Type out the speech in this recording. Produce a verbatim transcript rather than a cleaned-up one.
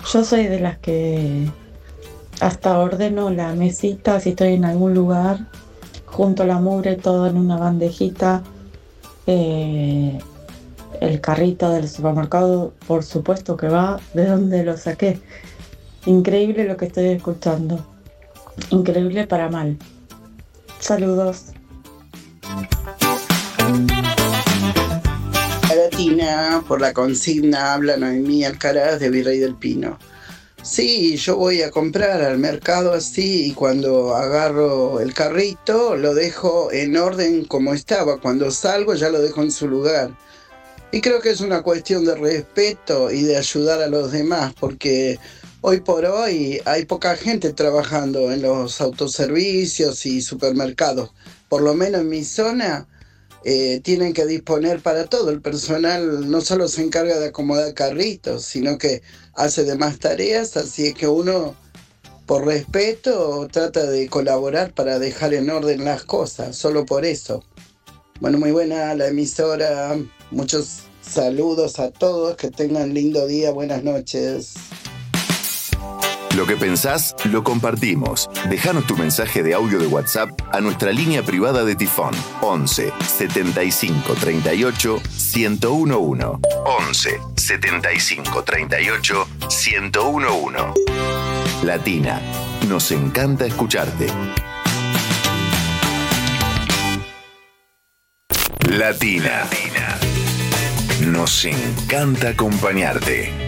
Yo soy de las que hasta ordeno la mesita si estoy en algún lugar, junto la mugre todo en una bandejita, eh, el carrito del supermercado, por supuesto que va de donde lo saqué. Increíble lo que estoy escuchando. Increíble para mal. Saludos. Latina, por la consigna habla Noemí Alcaraz de Virrey del Pino. Sí, yo voy a comprar al mercado así y cuando agarro el carrito lo dejo en orden como estaba. Cuando salgo ya lo dejo en su lugar. Y creo que es una cuestión de respeto y de ayudar a los demás, porque hoy por hoy hay poca gente trabajando en los autoservicios y supermercados. Por lo menos en mi zona eh, tienen que disponer para todo. El personal no solo se encarga de acomodar carritos, sino que hace demás tareas, así es que uno, por respeto, trata de colaborar para dejar en orden las cosas, solo por eso. Bueno, muy buena la emisora, muchos saludos a todos, que tengan lindo día, buenas noches. Lo que pensás, lo compartimos. Déjanos tu mensaje de audio de WhatsApp a nuestra línea privada de Tifón, once setenta y cinco treinta y ocho ciento once. once setenta y cinco treinta y ocho ciento once. Latina, nos encanta escucharte. Latina, nos encanta acompañarte.